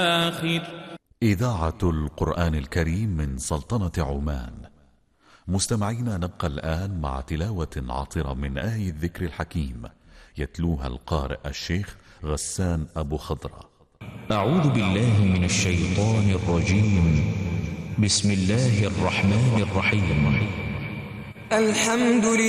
آخر. إذاعة القرآن الكريم من سلطنة عمان. مستمعينا، نبقى الآن مع تلاوة عطرة من آية الذكر الحكيم يتلوها القارئ الشيخ غسان أبو خضرة. أعوذ بالله من الشيطان الرجيم. بسم الله الرحمن الرحيم. الحمد لله